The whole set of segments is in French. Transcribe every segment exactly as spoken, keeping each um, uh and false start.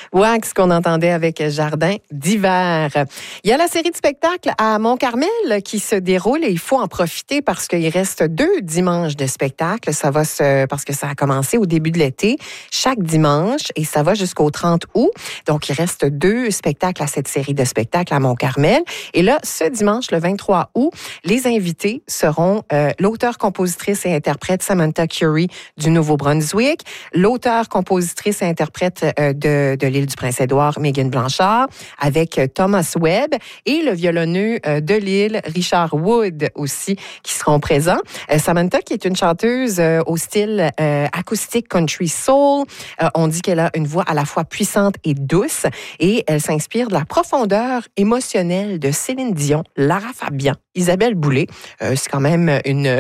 Wax qu'on entendait avec Jardin d'hiver. Il y a la série de spectacles à Mont-Carmel qui se déroule et il faut en profiter parce qu'il reste deux dimanches de spectacle. Ça va se, parce que ça a commencé au début de l'été, chaque dimanche et ça va jusqu'au trente août. Donc, il reste deux spectacles à cette série de spectacles à Mont-Carmel. Et là, ce dimanche, le vingt-trois août, les invités seront euh, l'auteur, compositrice et interprète Samantha Curry du Nouveau-Brunswick, l'auteur, compositrice et interprète euh, de, de l'île du Prince-Édouard, Megan Blanchard, avec Thomas Webb et le violonneux euh, de l'île, Richard Wood aussi, qui seront présents. Euh, Samantha, qui est une chanteuse euh, au style euh, acoustique country soul, euh, on dit qu'elle a une voix à la fois puissante et douce et elle s'inspire de la profondeur émotionnelle de Céline Dion, Lara Fabian, Isabelle Boulay. Euh, c'est quand même une,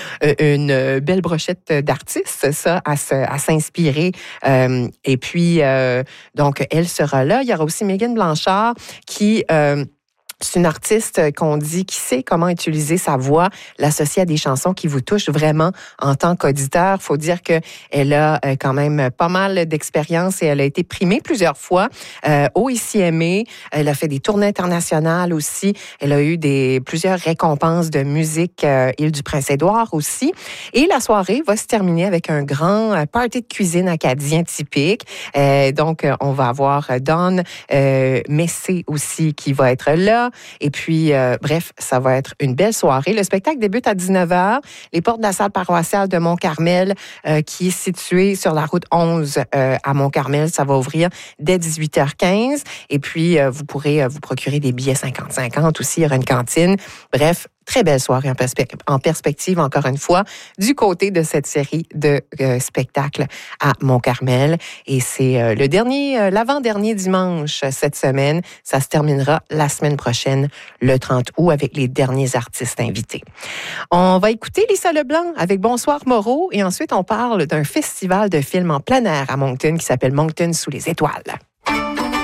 une belle brochette d'artistes, ça, à, se, à s'inspirer. Euh, et puis, euh, donc, elle sera là. Il y aura aussi Megan Blanchard qui... Euh, C'est une artiste qu'on dit qui sait comment utiliser sa voix, l'associer à des chansons qui vous touchent vraiment en tant qu'auditeur. Faut dire que elle a quand même pas mal d'expérience et elle a été primée plusieurs fois euh, au I C M A. Elle a fait des tournées internationales aussi. Elle a eu des plusieurs récompenses de musique euh, Île du Prince-Édouard aussi. Et la soirée va se terminer avec un grand party de cuisine acadien typique. Euh, donc, on va avoir Dawn euh, Messé aussi qui va être là. Et puis, euh, bref, ça va être une belle soirée. Le spectacle débute à dix-neuf heures. Les portes de la salle paroissiale de Mont-Carmel, euh, qui est située sur la route onze euh, à Mont-Carmel, ça va ouvrir dès dix-huit heures quinze. Et puis, euh, vous pourrez euh, vous procurer des billets cinquante cinquante aussi. Il y aura une cantine. Bref, très belle soirée en, perspe- en perspective, encore une fois, du côté de cette série de euh, spectacles à Mont-Carmel. Et c'est euh, le dernier, euh, l'avant-dernier dimanche cette semaine. Ça se terminera la semaine prochaine, le trente août, avec les derniers artistes invités. On va écouter Lisa Leblanc avec Bonsoir Moreau et ensuite on parle d'un festival de films en plein air à Moncton qui s'appelle Moncton sous les étoiles.